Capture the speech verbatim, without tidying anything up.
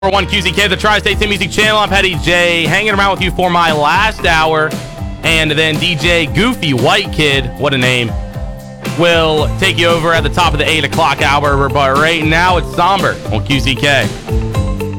one Q Z K, the Tri-State Team Music Channel. I'm Petty J, hanging around with you for my last hour, and then D J Goofy White Kid, what a name, will take you over at the top of the eight o'clock hour. But right now, it's Somber on Q Z K.